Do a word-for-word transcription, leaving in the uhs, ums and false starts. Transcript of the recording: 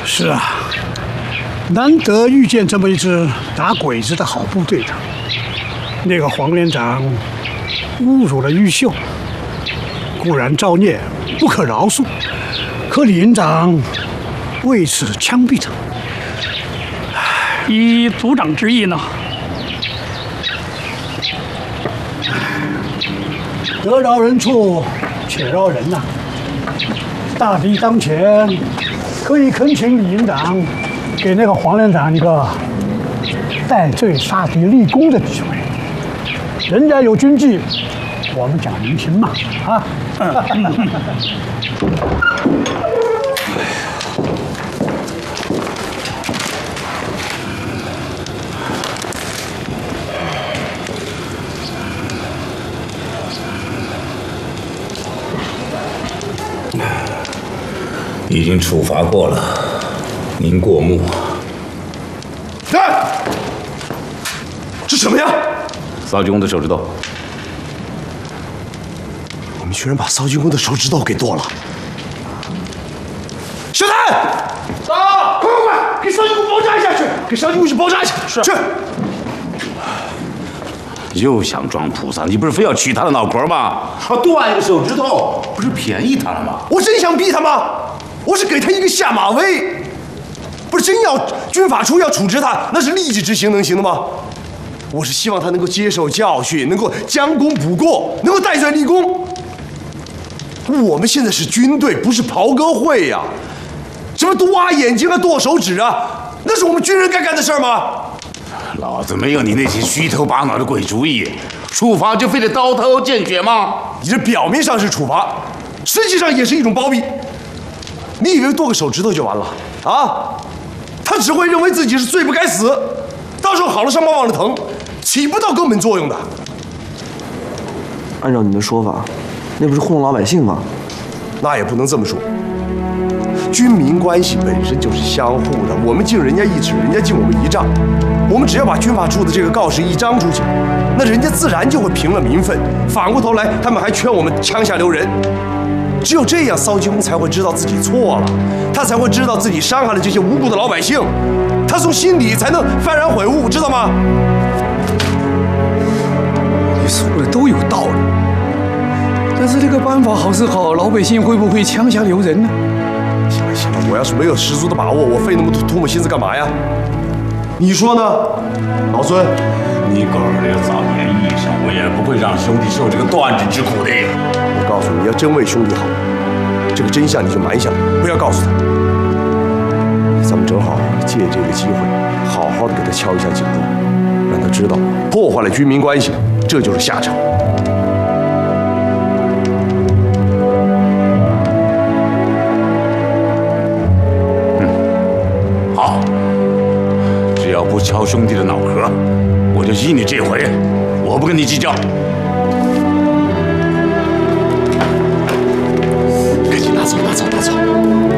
是啊，难得遇见这么一支打鬼子的好部队的。那个黄连长侮辱了玉秀，固然造孽，不可饶恕。可李营长为此枪毙他。 依组长之意呢？ 得饶人处且饶人呐、啊！大敌当前，可以恳请李营长给那个黄连长一个戴罪杀敌立功的机会。人家有军纪，我们讲人情嘛，啊！ 已经处罚过了，您过目。 哎，这什么呀？ 骚军的手指头。 我们居然把骚军工的手指头给剁了！小谭，到，快快快，给骚军工包扎一下去，给骚军工去包扎一下。是。去。 又想装菩萨，你不是非要取他的脑壳吗？啊，断一个手指头，不是便宜他了吗？ 我真想逼他吗？我是给他一个下马威，不是真要军法处要处置他，那是立即执行能行的吗？我是希望他能够接受教训，能够将功补过，能够戴罪立功。我们现在是军队，不是袍哥会呀、啊！什么挖眼睛啊、剁手指啊，那是我们军人该干的事儿吗？ 老子没有你那些虚头巴脑的鬼主意，处罚就非得刀头见血吗？ 你这表面上是处罚，实际上也是一种包庇。你以为剁个手指头就完了啊？他只会认为自己是罪不该死，到时候好了伤疤忘了疼，起不到根本作用的。 按照你的说法，那不是糊弄老百姓吗？ 那也不能这么说。军民关系本身就是相互的，我们敬人家一尺，人家敬我们一丈。我们只要把军法处的这个告示一张出去，那人家自然就会平了民愤。反过头来，他们还劝我们枪下留人。只有这样，骚军工才会知道自己错了，他才会知道自己伤害了这些无辜的老百姓，他从心底才能幡然悔悟，知道吗？ 你说的都有道理，但是这个办法好是好，老百姓会不会枪下留人呢？ 行了行了，我要是没有十足的把握，我费那么多唾沫心思干嘛呀？你说呢，老孙？ 你狗儿的早年义上，我也不会让兄弟受这个断指之苦的。 我告诉你，要真为兄弟好，这个真相你就瞒下来，不要告诉他。咱们正好借这个机会，好好的给他敲一下警钟，让他知道破坏了军民关系，这就是下场。 嗯，好，只要不敲兄弟的脑壳，我就依你这回，我不跟你计较。 赶紧拿走，拿走，拿走。